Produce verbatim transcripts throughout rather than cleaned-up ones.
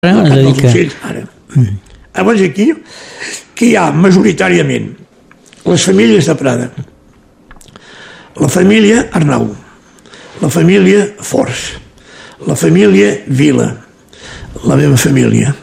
Ara, és a dir els que... ocells, ara. Mm. Llavors aquí, que hi ha majoritàriament les famílies de Prada, la família Arnau, la família Fors, la família Vila, la meva família,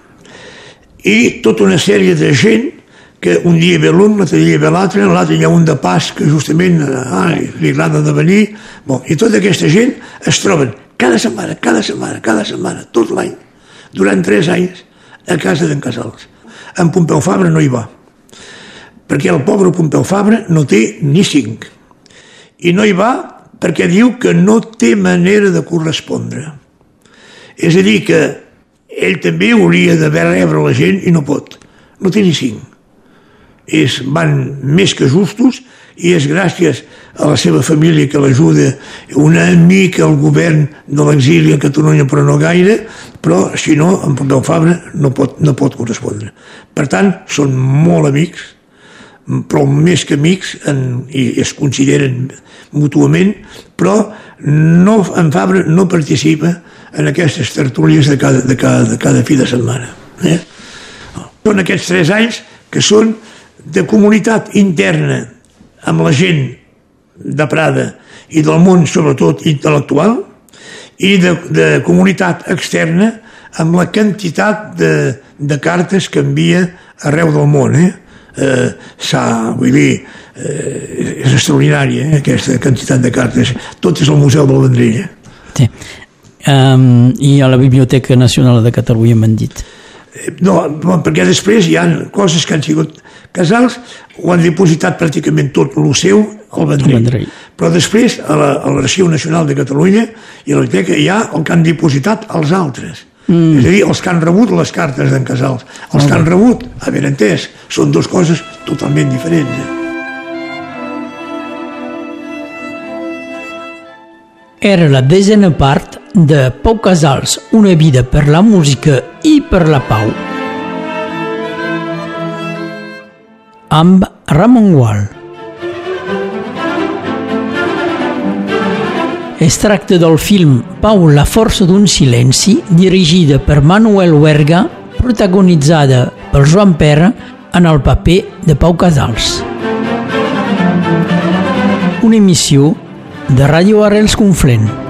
i tota una sèrie de gent que un dia ve l'un, l'altre dia ve l'altre, l'altre hi ha un de pas que justament ah, li agrada de venir, bon, i tota aquesta gent es troben cada setmana, cada setmana, cada setmana, tot l'any, durant tres anys, a casa d'en Casals. En Pompeu Fabra no hi va, perquè el pobre Pompeu Fabra no té ni cinc. I no hi va perquè diu que no té manera de correspondre. És a dir, que ell també hauria d'haver rebre la gent i no pot. No té ni cinc. És, van més que justos i és gràcies a la seva família que l'ajuda, una mica al govern de l'exili a Catalunya, però no gaire, però si no, en Pompeu Fabra no pot, no pot correspondre. Per tant, són molt amics, però més que amics, en, i es consideren mútuament, però no, en Fabra no participa en aquestes tertúlies de cada, de cada, de cada fi de setmana. Eh? Són aquests tres anys que són de comunitat interna amb la gent de Prada i del món, sobretot intel·lectual, i de, de comunitat externa amb la quantitat de, de cartes que envia arreu del món. Eh? Eh, s'ha, vull dir, eh, és extraordinària, eh, aquesta quantitat de cartes. Tot és al Museu del Vendrell. Sí. Um, I a la Biblioteca Nacional de Catalunya m'han dit. No, perquè després hi ha coses que han sigut Casals, ho han dipositat pràcticament tot el seu al Vendrell. Vendrell. Però després a l'Arxiu Nacional de Catalunya i a la biblioteca hi ha el que han dipositat els altres. Mm. És a dir, els que han rebut les cartes d'en Casals. Els okay. que han rebut, a ben entès, són dues coses totalment diferents. Era la desena part de Pau Casals, una vida per la música i per la pau. Amb Ramon Gual. Es tracta del film Pau, la força d'un silenci, dirigida per Manuel Huerga, protagonitzada per Joan Pera en el paper de Pau Casals. Una emissió de Ràdio Arrels Conflent.